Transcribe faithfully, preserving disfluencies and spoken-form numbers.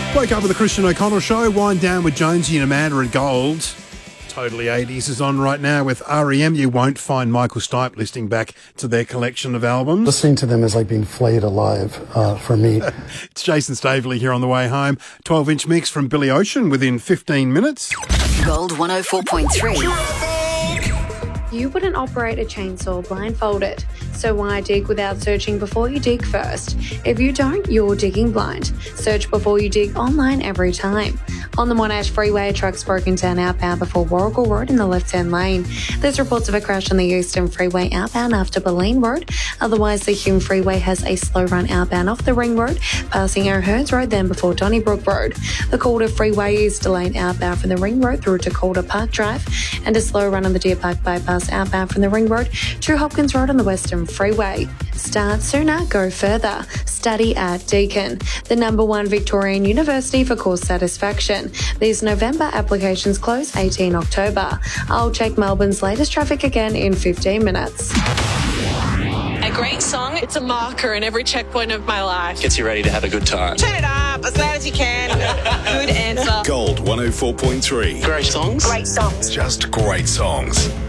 Wake up with the Christian O'Connell Show. Wind down with Jonesy and Amanda at Gold. Totally eighties is on right now with R E M. You won't find Michael Stipe listening back to their collection of albums. Listening to them is like being flayed alive uh, for me. It's Jason Staveley here on the way home. twelve-inch mix from Billy Ocean within fifteen minutes. Gold one oh four point three. You wouldn't operate a chainsaw blindfolded, so why dig without searching before you dig first? If you don't, you're digging blind. Search before you dig online every time. On the Monash Freeway, a truck's broken down outbound before Warrigal Road in the left-hand lane. There's reports of a crash on the Eastern Freeway outbound after Boleyn Road. Otherwise, the Hume Freeway has a slow run outbound off the Ring Road, passing O'Hearns Road, then before Donnybrook Road. The Calder Freeway is delayed outbound from the Ring Road through to Calder Park Drive, and a slow run on the Deer Park Bypass outbound from the Ring Road to Hopkins Road on the Western Freeway. Start sooner, go further. Study at Deakin, the number one Victorian university for course satisfaction. These November applications close eighteenth October. I'll check Melbourne's latest traffic again in fifteen minutes. A great song, it's a marker in every checkpoint of my life. Gets you ready to have a good time. Turn it up as loud as you can. Good answer. Gold one oh four point three. Great songs. Great songs. Just great songs.